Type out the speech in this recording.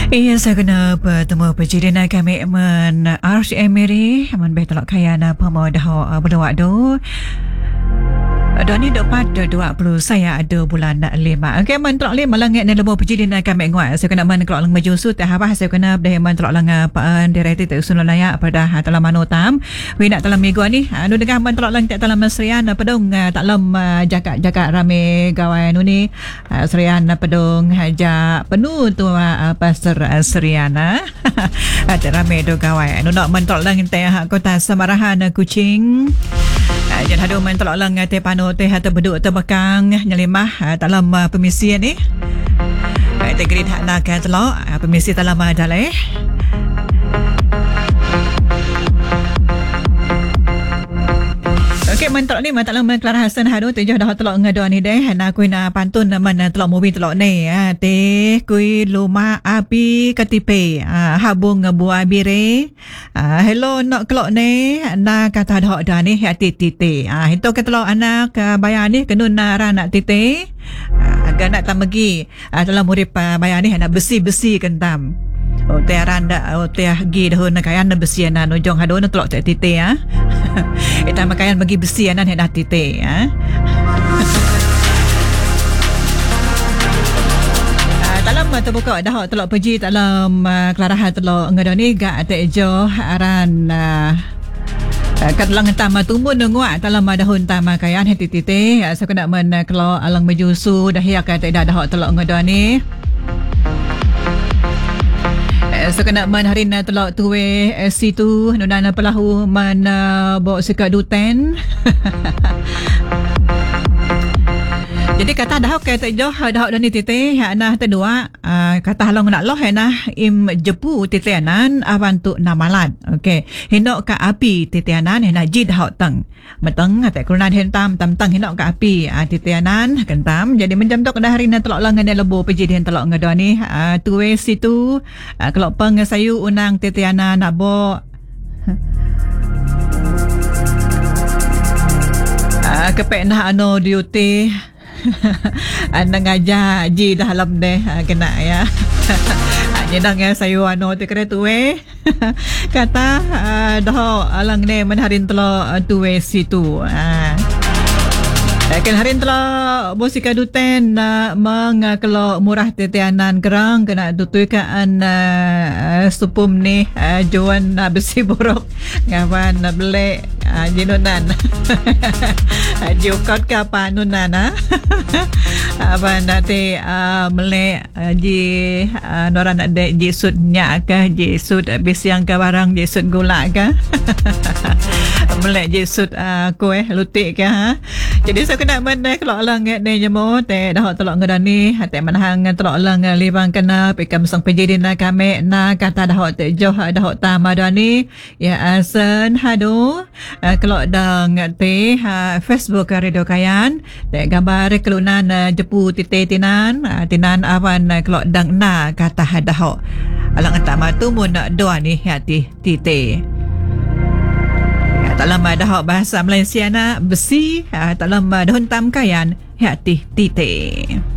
Iya, saya kena bertemu Presiden kami RCM Mary menbetulak kaya na pemodah berdoa do. Dan ni dapat 20 saya ada bulan 5. Okey, mentelak 5 langit ni lebo Presiden kami nguat. Saya kena mentelak lang majusu teh apa saya kena dah mentelak lang paan direktur usul layak pada dalam manotam. We nak dalam minggu ni anu dengan mentelak lang tak dalam serian pedong tak dalam jaga rame gawai anu ni serian pedong haja penuh tu pastor seriana. Ada rame do gawai anu nak mentelak lang teh kota Samarahan Kuching. Jangan ada main tolak lang teh pano teh atau beduk terbekang nyelimah dalam pemisi ni. Teh grid hak nak telok pemisi dalam dalai. Okey, mentelok ni matak lang Clara Hasan hadu tujuh dah telok ngado ni deh. Nak kui na pantun man telok mobil telok ni. Teh kui luma api ketipe. Habung buah bire. Hello nak kelok ni nak kata dah dah ni hati tite. Itu ke telok anak bayar ni kenun ran nak tite. Agak nak tamagi dalam murid bayar ni nak besi-besi kentam. Oh teh randa teh gi dah nak kayan besi na nojong hadu nak telok tite Eta makayan bagi besi anan hendak tite dalam terbuka dah telok pergi dalam kelarahan telok ngadani gak tejo aran kadlang tama tumbun nguat dalam dahun tama kayan heti tite saya kena men kelok alang mejusu dah ya kata dah telok ngadani so kena man hari na telok tuwe situ nunana pelahu man bawa sekat duten. Jadi kata dah kata joh dah ni tite nah tedua kata halong nak loh nah im jepu titeanan avantu namalat. Okey hendak ka api titeanan hendak ji dah tang meteng ate kelunan hentam tam hendak ka api titeanan kentam jadi menjam tok dah hari na telok lang ngene lebo pejiden telok ngedo ni tuwe situ kalau peng sayu unang titeanan nak bo kepek nah ano duty anda ngajar ji dalam deh kena ya nyenang ya sayu ano te kere tuwe kata dah alang ne menharin telo tuwe situ kan harin telah bosika duten mengakelo murah tetianan kerang kena tutuikaan supum ni juan besi borok ngawan beli jinunan jukot ka panunan apa nanti beli ji noran ada ji sudnya ke ji sud bisiang ke barang ji sud gula ke beli ji sud kue lutik ke jadi saya kena mana kalau lang ni jemo teh dah telok ngedani teh manhang telok lang libang kena pikam sang pejidin kami na kata dah teh joh dah tamadani ya asen hadu kalau dang teh Facebook Radio Kayan teh gambar kelunan jepu tite tinan awan kalau dang na kata dah alang tamatu mun doa ni hati tite dalam dah bahasa Malaysia na besi dalam dahun tam kayan hati tite.